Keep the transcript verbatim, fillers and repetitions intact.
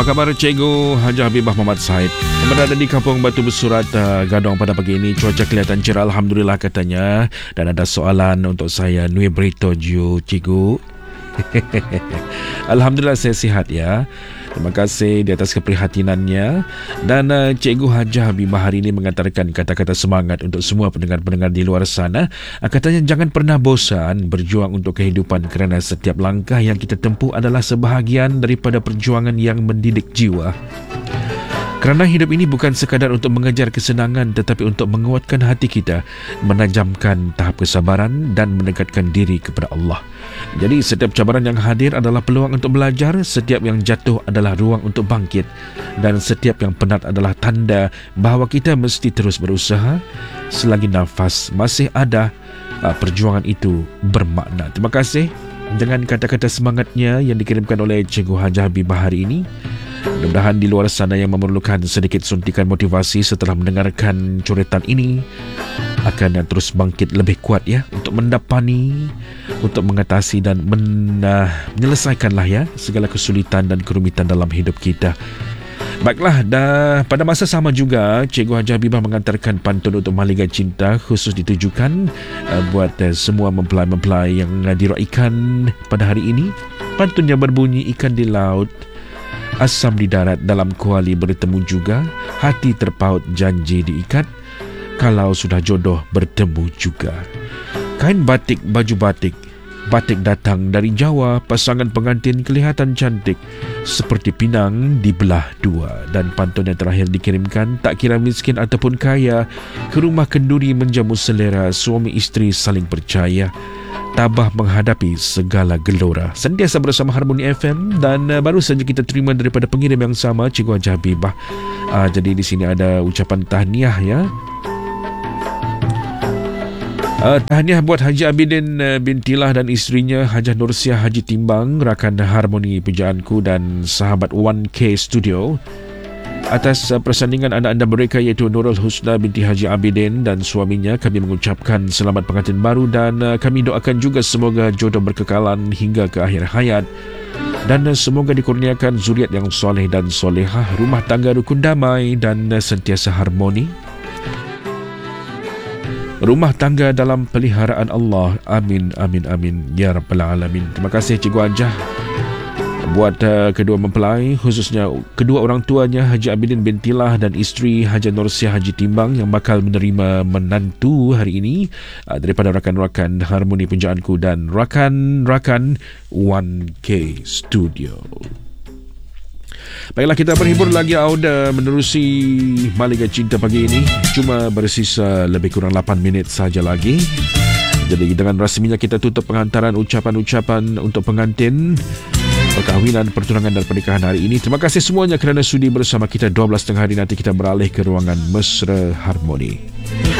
khabar Cikgu Hajah Habibah Muhammad Said yang berada di Kampung Batu Bersurat, uh, Gadong pada pagi ini? Cuaca kelihatan cerah, Alhamdulillah katanya. Dan ada soalan untuk saya, Nui Berito Ju, Cikgu. Alhamdulillah saya sihat ya. Terima kasih di atas keprihatinannya. Dan uh, Cikgu Hajah Habibah hari ini mengantarkan kata-kata semangat untuk semua pendengar-pendengar di luar sana. Uh, katanya jangan pernah bosan berjuang untuk kehidupan kerana setiap langkah yang kita tempuh adalah sebahagian daripada perjuangan yang mendidik jiwa. Kerana hidup ini bukan sekadar untuk mengejar kesenangan tetapi untuk menguatkan hati kita, menajamkan tahap kesabaran dan mendekatkan diri kepada Allah. Jadi setiap cabaran yang hadir adalah peluang untuk belajar, setiap yang jatuh adalah ruang untuk bangkit, dan setiap yang penat adalah tanda bahawa kita mesti terus berusaha. Selagi nafas masih ada, perjuangan itu bermakna. Terima kasih dengan kata-kata semangatnya yang dikirimkan oleh Cikgu Hajah Habibah hari ini. Mudah-mudahan di luar sana yang memerlukan sedikit suntikan motivasi setelah mendengarkan coretan ini akan terus bangkit lebih kuat ya, untuk mendapani, untuk mengatasi dan men, uh, menyelesaikanlah ya segala kesulitan dan kerumitan dalam hidup kita. Baiklah, dah pada masa sama juga Cikgu Hajah Habibah mengantarkan pantun untuk Mahligai Cinta khusus ditujukan uh, buat uh, semua mempelai-mempelai yang uh, diraikan pada hari ini. Pantunnya berbunyi, ikan di laut, asam di darat, dalam kuali bertemu juga, hati terpaut janji diikat, kalau sudah jodoh bertemu juga. Kain batik, baju batik, batik datang dari Jawa, pasangan pengantin kelihatan cantik seperti pinang dibelah dua. Dan pantun yang terakhir dikirimkan, tak kira miskin ataupun kaya, ke rumah kenduri menjamu selera, suami isteri saling percaya, tabah menghadapi segala gelora. Sentiasa bersama Harmoni F M. Dan uh, baru saja kita terima daripada pengirim yang sama, Cikgu Hajah Habibah. uh, Jadi di sini ada ucapan tahniah ya. Uh, tahniah buat Haji Abidin uh, bintilah dan isterinya Hajah Nursiah Haji Timbang, rakan Harmoni pujaanku dan sahabat one K Studio, atas uh, persandingan anak anda mereka iaitu Nurul Husna binti Haji Abidin dan suaminya. Kami mengucapkan selamat pengantin baru dan uh, kami doakan juga semoga jodoh berkekalan hingga ke akhir hayat, dan uh, semoga dikurniakan zuriat yang soleh dan solehah, rumah tangga rukun damai dan uh, sentiasa harmoni, rumah tangga dalam peliharaan Allah. Amin, amin, amin ya Rabbal Alamin. Terima kasih Cikgu Hajah buat uh, kedua mempelai, khususnya kedua orang tuanya Haji Abidin bintilah dan isteri Hajah Nursiah Haji Timbang yang bakal menerima menantu hari ini, uh, daripada rakan-rakan Harmoni pujaanku dan rakan-rakan one K Studio. Baiklah, kita berhibur lagi Auda menerusi Mahligai Cinta pagi ini. Cuma bersisa lebih kurang lapan minit saja lagi. Jadi dengan rasminya kita tutup pengantaran ucapan-ucapan untuk pengantin, perkahwinan, pertunangan dan pernikahan hari ini. Terima kasih semuanya kerana sudi bersama kita. Dua belas tengah hari nanti kita beralih ke ruangan Mesra Harmoni.